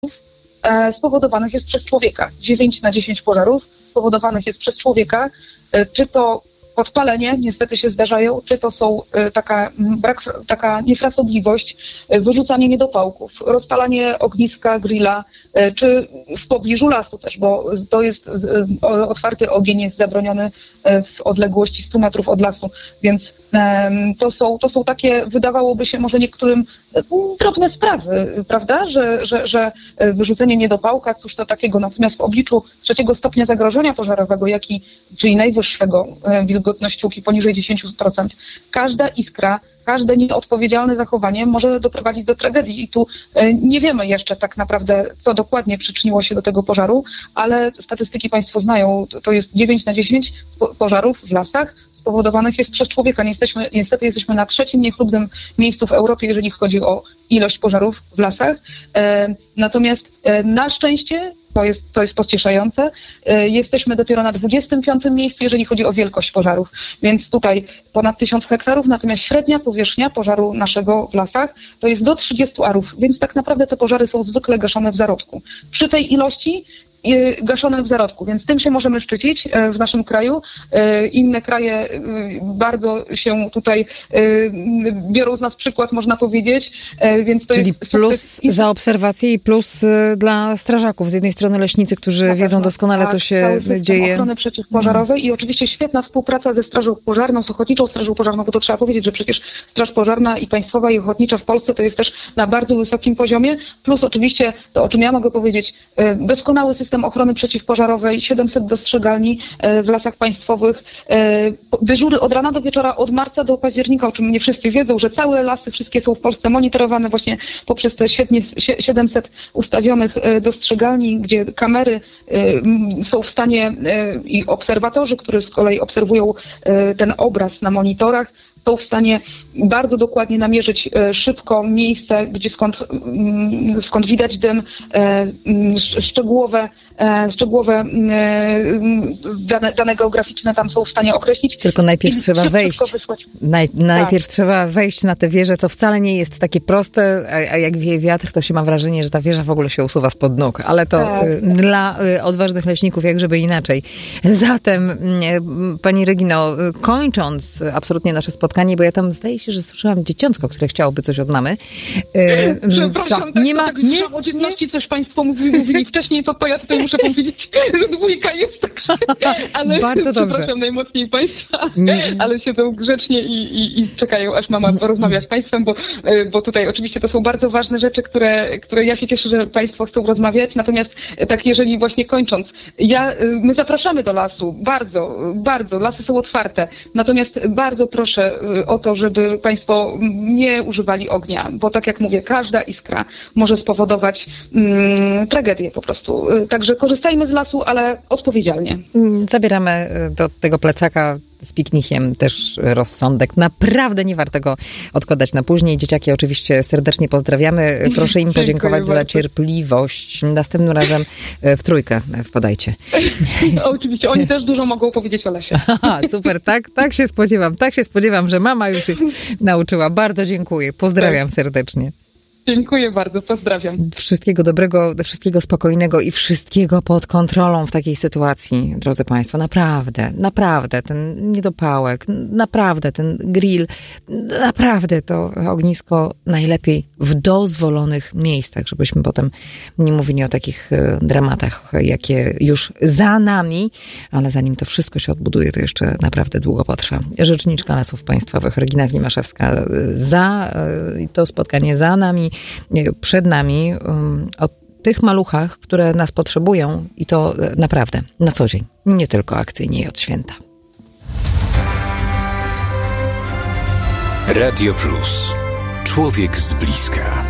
spowodowanych jest przez człowieka. 9 na 10 pożarów spowodowanych jest przez człowieka, czy to podpalenie, niestety się zdarzają, czy to są taka niefrasobliwość, wyrzucanie niedopałków, rozpalanie ogniska, grilla, czy w pobliżu lasu też, bo to jest otwarty ogień jest zabroniony w odległości 100 metrów od lasu, więc to są takie, wydawałoby się może niektórym drobne sprawy, prawda, że wyrzucenie niedopałka, cóż to takiego, natomiast w obliczu 3. stopnia zagrożenia pożarowego, czyli najwyższego wilgotnościówki poniżej 10%, każda iskra, każde nieodpowiedzialne zachowanie może doprowadzić do tragedii i tu nie wiemy jeszcze tak naprawdę, co dokładnie przyczyniło się do tego pożaru, ale statystyki Państwo znają, to jest 9 na 10 pożarów w lasach spowodowanych jest przez człowieka. Niestety jesteśmy na 3. niechlubnym miejscu w Europie, jeżeli chodzi o ilość pożarów w lasach. Natomiast na szczęście to jest pocieszające. Jesteśmy dopiero na 25. miejscu, jeżeli chodzi o wielkość pożarów. Więc tutaj ponad 1000 hektarów, natomiast średnia powierzchnia pożaru naszego w lasach to jest do 30 arów, więc tak naprawdę te pożary są zwykle gaszone w zarodku. Przy tej ilości gaszone w zarodku, więc tym się możemy szczycić w naszym kraju. Inne kraje bardzo się tutaj biorą z nas przykład, można powiedzieć, więc to czyli jest plus za obserwację i plus dla strażaków. Z jednej strony leśnicy, którzy wiedzą doskonale, co się dzieje. Ochrony przeciwpożarowej i oczywiście świetna współpraca ze Strażą Pożarną, z Ochotniczą Strażą Pożarną, bo to trzeba powiedzieć, że przecież Straż Pożarna i Państwowa i Ochotnicza w Polsce to jest też na bardzo wysokim poziomie, plus oczywiście to, o czym ja mogę powiedzieć, doskonały system ochrony przeciwpożarowej, 700 dostrzegalni w lasach państwowych, dyżury od rana do wieczora, od marca do października, o czym nie wszyscy wiedzą, że całe lasy wszystkie są w Polsce monitorowane właśnie poprzez te 700 ustawionych dostrzegalni, gdzie kamery są w stanie i obserwatorzy, którzy z kolei obserwują ten obraz na monitorach, są w stanie bardzo dokładnie namierzyć szybko miejsce, skąd widać dym, szczegółowe dane geograficzne tam są w stanie określić. Tylko najpierw trzeba wejść. Najpierw trzeba wejść na tę wieżę, co wcale nie jest takie proste, a jak wieje wiatr, to się ma wrażenie, że ta wieża w ogóle się usuwa spod nóg. Ale to dla odważnych leśników jak żeby inaczej. Zatem, pani Regino, kończąc absolutnie nasze spotkanie, bo ja tam zdaje się, że słyszałam dzieciątko, które chciałoby coś od mamy. Przepraszam, słyszałam o dzienności, coś Państwo mówili wcześniej, to ja tutaj muszę powiedzieć, że dwójka jest, także, ale bardzo dobrze. Przepraszam najmocniej Państwa, ale siedzą grzecznie i czekają, aż mama rozmawia z Państwem, bo tutaj oczywiście to są bardzo ważne rzeczy, które ja się cieszę, że Państwo chcą rozmawiać, natomiast tak jeżeli właśnie kończąc, my zapraszamy do lasu, bardzo, bardzo, lasy są otwarte, natomiast bardzo proszę o to, żeby Państwo nie używali ognia, bo tak jak mówię, każda iskra może spowodować tragedię po prostu. Także korzystajmy z lasu, ale odpowiedzialnie. Zabieramy do tego plecaka z piknikiem też rozsądek. Naprawdę nie warto go odkładać na później. Dzieciaki oczywiście serdecznie pozdrawiamy. Proszę im podziękować za cierpliwość. Następnym razem w trójkę wpadajcie. Oczywiście, oni też dużo mogą powiedzieć o lesie. Aha, super, tak się spodziewam, że mama już się nauczyła. Bardzo dziękuję. Pozdrawiam serdecznie. Dziękuję bardzo, pozdrawiam. Wszystkiego dobrego, wszystkiego spokojnego i wszystkiego pod kontrolą w takiej sytuacji, drodzy Państwo. Naprawdę ten niedopałek, naprawdę ten grill, naprawdę to ognisko najlepiej w dozwolonych miejscach, żebyśmy potem nie mówili o takich dramatach, jakie już za nami, ale zanim to wszystko się odbuduje, to jeszcze naprawdę długo potrwa. Rzeczniczka Lasów Państwowych, Regina Klimaszewska, za to spotkanie za nami, przed nami, o tych maluchach, które nas potrzebują i to naprawdę na co dzień, nie tylko akcyjnie i od święta. Radio Plus. Człowiek z bliska.